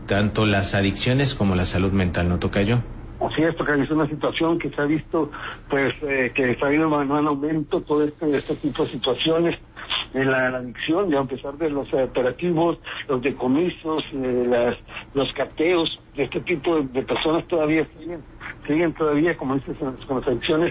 tanto las adicciones como la salud mental, ¿no, tocayo? Así es, porque es una situación que se ha visto, pues, que está habiendo en aumento todo este tipo de situaciones. La adicción, ya a pesar de los operativos, los decomisos, los cateos, este tipo de personas todavía siguen todavía, como dices, con las adicciones,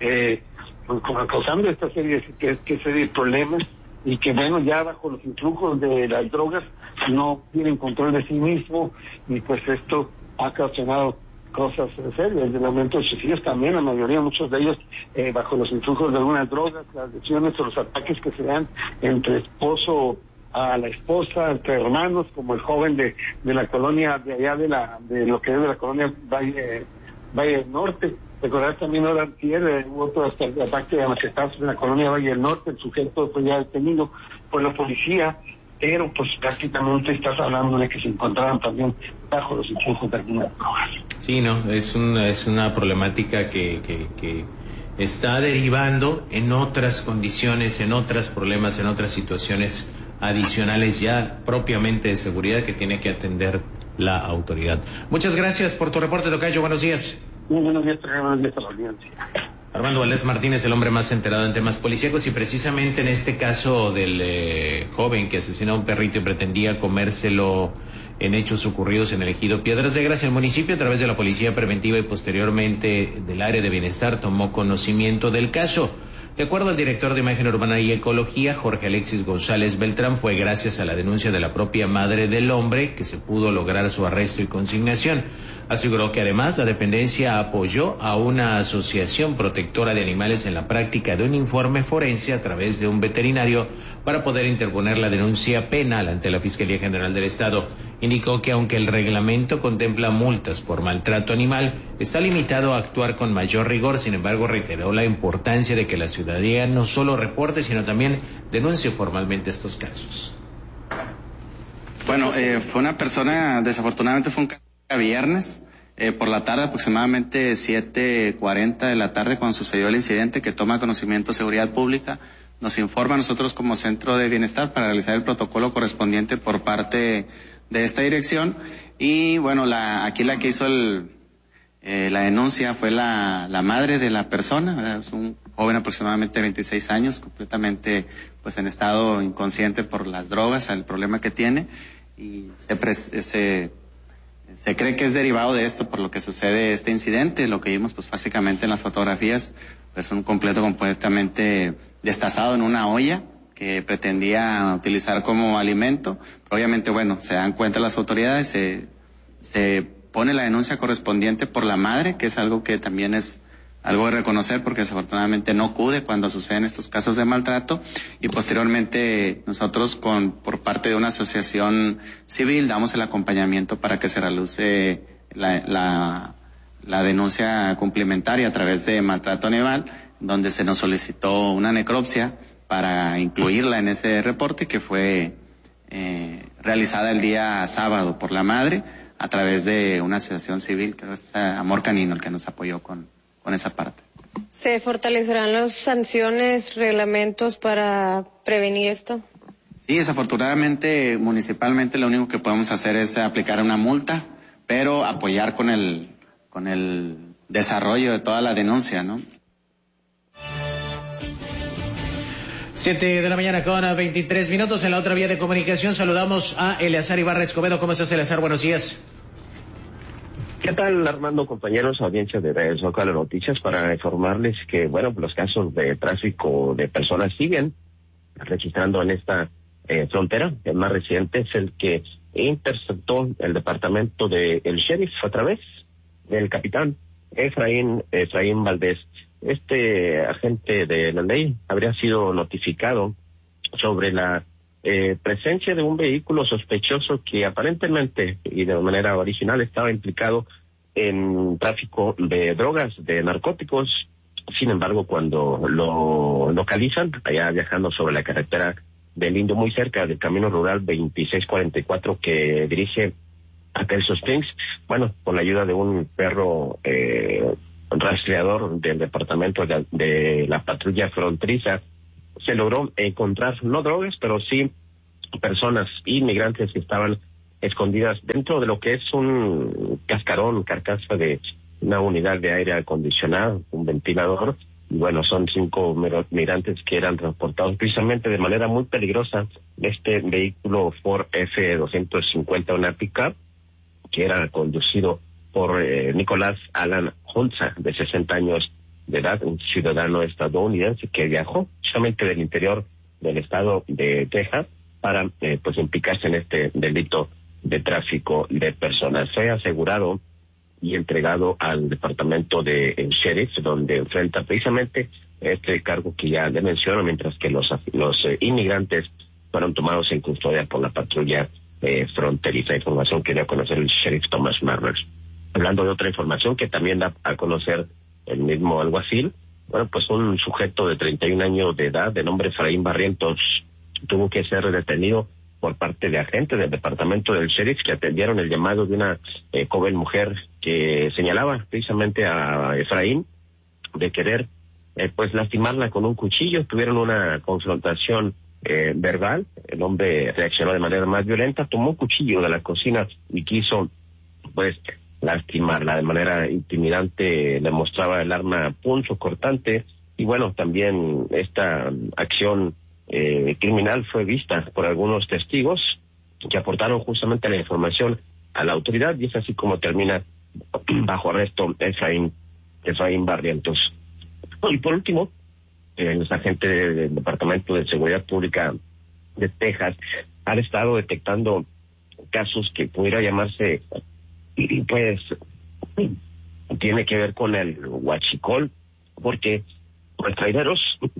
como causando esta serie de problemas, y que bueno, ya bajo los influjos de las drogas no tienen control de sí mismo, y pues esto ha ocasionado cosas serias, el aumento de suicidios también, la mayoría, muchos de ellos bajo los influjos de algunas drogas, las lesiones o los ataques que se dan entre esposo a la esposa, entre hermanos, como el joven de la colonia de allá de lo que es de la colonia Valle del Norte. Recordar también ahora hubo otro ataque de machetazos en la colonia Valle del Norte, el sujeto fue ya detenido por la policía, pero pues prácticamente estás hablando de que se encontraban también bajo los influjos de algunas drogas. Sí, no, es una problemática que está derivando en otras condiciones, en otros problemas, en otras situaciones adicionales ya propiamente de seguridad que tiene que atender la autoridad. Muchas gracias por tu reporte, tocayo. Buenos días. Muy buenos días a la audiencia. Armando Valdés Martínez, el hombre más enterado en temas policíacos, y precisamente en este caso del joven que asesinó a un perrito y pretendía comérselo en hechos ocurridos en el ejido Piedras Negras, el municipio, a través de la Policía Preventiva y posteriormente del área de bienestar, tomó conocimiento del caso. De acuerdo al director de Imagen Urbana y Ecología, Jorge Alexis González Beltrán, fue gracias a la denuncia de la propia madre del hombre que se pudo lograr su arresto y consignación. Aseguró que además la dependencia apoyó a una asociación protectora de animales en la práctica de un informe forense a través de un veterinario para poder interponer la denuncia penal ante la Fiscalía General del Estado. Indicó que aunque el reglamento contempla multas por maltrato animal, está limitado a actuar con mayor rigor. Sin embargo, reiteró la importancia de que la ciudadanía no solo reporte, sino también denuncie formalmente estos casos. Bueno, fue una persona, desafortunadamente fue un caso viernes, por la tarde, aproximadamente 7:40 de la tarde, cuando sucedió el incidente, que toma conocimiento Seguridad Pública, nos informa a nosotros como Centro de Bienestar para realizar el protocolo correspondiente por parte de esta dirección. Y bueno, aquí la que hizo la denuncia fue la madre de la persona, ¿verdad? Es un joven aproximadamente de 26 años, completamente pues en estado inconsciente por las drogas, el problema que tiene, y se cree que es derivado de esto por lo que sucede este incidente. Lo que vimos pues básicamente en las fotografías, pues un completamente destazado en una olla que pretendía utilizar como alimento. Pero obviamente, bueno, se dan cuenta las autoridades, se pone la denuncia correspondiente por la madre, que es algo que también es algo de reconocer, porque desafortunadamente no acude cuando suceden estos casos de maltrato, y posteriormente nosotros por parte de una asociación civil damos el acompañamiento para que se realice la denuncia complementaria a través de maltrato animal, donde se nos solicitó una necropsia para incluirla en ese reporte, que fue realizada el día sábado por la madre a través de una asociación civil, que es Amor Canino, el que nos apoyó con esa parte. ¿Se fortalecerán las sanciones, reglamentos para prevenir esto? Sí, desafortunadamente, municipalmente lo único que podemos hacer es aplicar una multa, pero apoyar con el desarrollo de toda la denuncia, ¿no? 7 de la mañana con 23 minutos. En la otra vía de comunicación saludamos a Eleazar Ibarra Escobedo. ¿Cómo estás, Eleazar? Buenos días. ¿Qué tal, Armando, compañeros, audiencia de Zócalo Noticias, para informarles que, bueno, los casos de tráfico de personas siguen registrando en esta frontera? El más reciente es el que interceptó el departamento del sheriff a través del capitán Efraín Valdés. Este agente de la ley habría sido notificado sobre la presencia de un vehículo sospechoso que aparentemente y de manera original estaba implicado en tráfico de drogas, de narcóticos. Sin embargo, cuando lo localizan, allá viajando sobre la carretera del Indio, muy cerca del camino rural 2644 que dirige a Kelso Springs, bueno, con la ayuda de un perro rastreador del departamento de la patrulla fronteriza, se logró encontrar no drogas, pero sí personas inmigrantes que estaban escondidas dentro de lo que es un carcasa de una unidad de aire acondicionado, un ventilador. Y bueno, son 5 migrantes que eran transportados precisamente de manera muy peligrosa. Este vehículo Ford F-250, una pick-up, que era conducido por Nicolás Alan Hunza, de 60 años de edad, un ciudadano estadounidense que viajó justamente del interior del estado de Texas para pues implicarse en este delito de tráfico de personas. Fue asegurado y entregado al departamento de sheriff, donde enfrenta precisamente este cargo que ya le menciono, mientras que los inmigrantes fueron tomados en custodia por la patrulla fronteriza. Información que dio a conocer el sheriff Thomas Marrers. Hablando de otra información que también da a conocer el mismo alguacil, bueno, pues un sujeto de 31 años de edad, de nombre Efraín Barrientos, tuvo que ser detenido por parte de agentes del departamento del sheriff que atendieron el llamado de una joven mujer que señalaba precisamente a Efraín de querer pues lastimarla con un cuchillo. Tuvieron una confrontación verbal. El hombre reaccionó de manera más violenta, tomó un cuchillo de la cocina y quiso pues lastimarla de manera intimidante. Le mostraba el arma punzocortante y bueno, también esta acción criminal fue vista por algunos testigos que aportaron justamente la información a la autoridad, y es así como termina bajo arresto Efraín Barrientos. Y por último, los agentes del Departamento de Seguridad Pública de Texas han estado detectando casos que pudiera llamarse, pues, tiene que ver con el huachicol, porque los traileros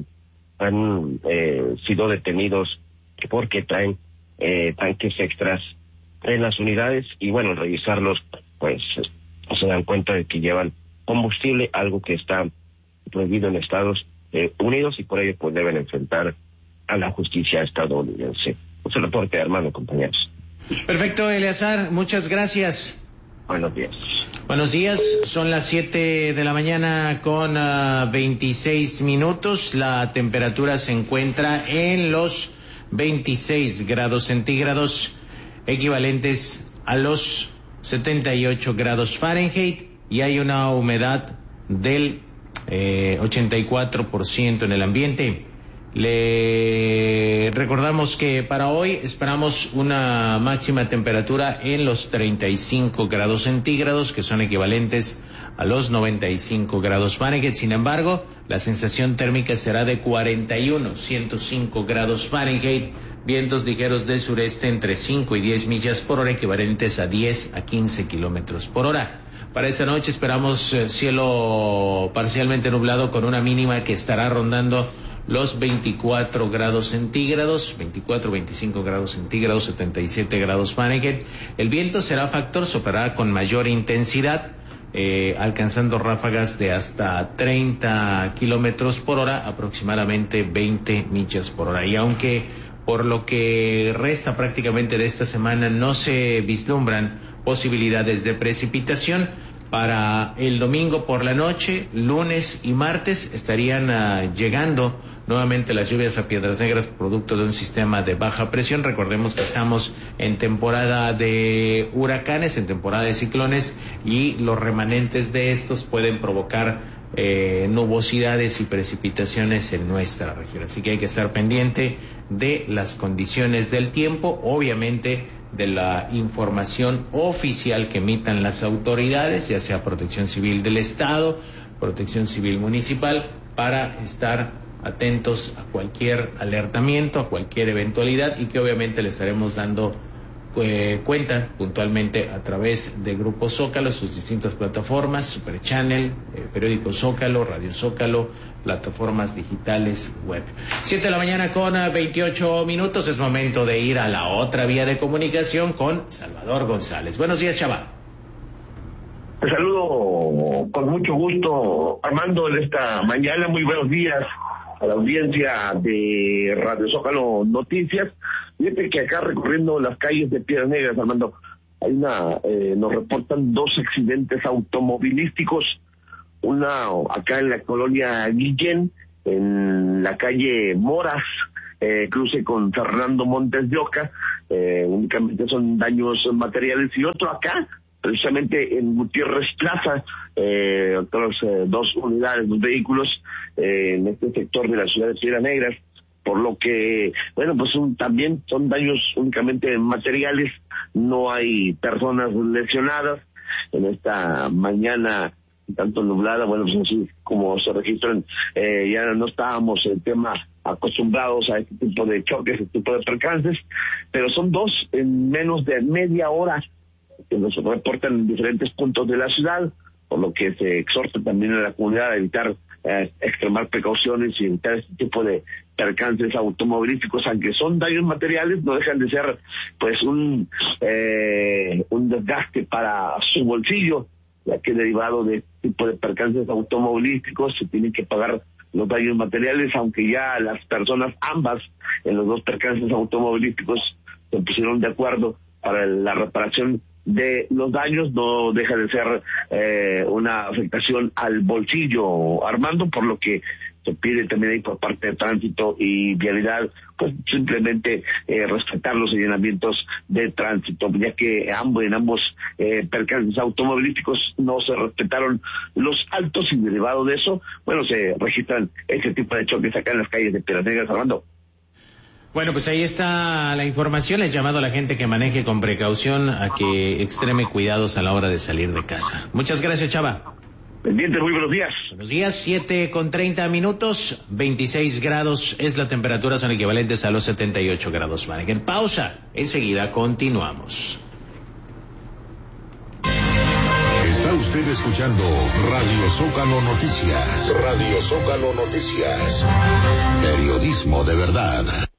han sido detenidos porque traen tanques extras en las unidades, y bueno, al revisarlos pues se dan cuenta de que llevan combustible, algo que está prohibido en Estados Unidos, y por ello pues deben enfrentar a la justicia estadounidense. Un reporte, hermano, compañeros. Perfecto, Eleazar, muchas gracias. Buenos días. Buenos días, son las 7 de la mañana con 26 minutos. La temperatura se encuentra en los 26 grados centígrados, equivalentes a los 78 grados Fahrenheit, y hay una humedad del 84% en el ambiente. Le recordamos que para hoy esperamos una máxima temperatura en los 35 grados centígrados, que son equivalentes a los 95 grados Fahrenheit. Sin embargo, la sensación térmica será de 105 grados Fahrenheit, vientos ligeros del sureste entre 5 y 10 millas por hora, equivalentes a 10 a 15 kilómetros por hora. Para esta noche esperamos cielo parcialmente nublado con una mínima que estará rondando los 24 grados centígrados, 25 grados centígrados, 77 grados Fahrenheit. El viento será factor, soplará con mayor intensidad, alcanzando ráfagas de hasta 30 kilómetros por hora, aproximadamente 20 millas por hora. Y aunque por lo que resta prácticamente de esta semana no se vislumbran posibilidades de precipitación, para el domingo por la noche, lunes y martes estarían llegando nuevamente las lluvias a Piedras Negras, producto de un sistema de baja presión. Recordemos que estamos en temporada de huracanes, en temporada de ciclones, y los remanentes de estos pueden provocar nubosidades y precipitaciones en nuestra región. Así que hay que estar pendiente de las condiciones del tiempo, obviamente de la información oficial que emitan las autoridades, ya sea Protección Civil del Estado, Protección Civil Municipal, para estar atentos a cualquier alertamiento, a cualquier eventualidad, y que obviamente le estaremos dando cuenta puntualmente a través de Grupo Zócalo, sus distintas plataformas, Super Channel, Periódico Zócalo, Radio Zócalo, plataformas digitales web. 7 de la mañana con 28 minutos, es momento de ir a la otra vía de comunicación con Salvador González. Buenos días, Chava. Te saludo con mucho gusto, Armando, en esta mañana. Muy buenos días a la audiencia de Radio Zócalo Noticias. Fíjate que acá recorriendo las calles de Piedras Negras, Armando, hay nos reportan 2 accidentes automovilísticos. Una acá en la colonia Guillén, en la calle Moras, cruce con Fernando Montes de Oca, únicamente son daños materiales, y otro acá, precisamente en Gutiérrez Plaza, otras 2 unidades, 2 vehículos en este sector de la ciudad de Piedras Negras, por lo que, bueno, pues también son daños únicamente materiales, no hay personas lesionadas en esta mañana tanto nublada. Bueno, pues así como se registran, ya no estábamos el tema acostumbrados a este tipo de choques, este tipo de percances, pero son 2 en menos de media hora que nos reportan en diferentes puntos de la ciudad, por lo que se exhorta también a la comunidad a evitar extremar precauciones y evitar este tipo de percances automovilísticos, aunque son daños materiales, no dejan de ser pues un desgaste para su bolsillo, ya que derivado de este tipo de percances automovilísticos se tienen que pagar los daños materiales, aunque ya las personas ambas en los 2 percances automovilísticos se pusieron de acuerdo para la reparación de los daños, no deja de ser una afectación al bolsillo, Armando, por lo que se pide también ahí por parte de Tránsito y Vialidad, pues simplemente respetar los señalamientos de tránsito, ya que en ambos percances automovilísticos no se respetaron los altos, y derivado de eso, bueno, se registran ese tipo de choques acá en las calles de Piedras Negras, Armando. Bueno, pues ahí está la información. El llamado a la gente que maneje con precaución, a que extreme cuidados a la hora de salir de casa. Muchas gracias, Chava. Pendiente, muy buenos días. Buenos días, 7:30, 26 grados es la temperatura, son equivalentes a los 78 grados Fahrenheit. Pausa, enseguida continuamos. Está usted escuchando Radio Zócalo Noticias. Radio Zócalo Noticias. Periodismo de verdad.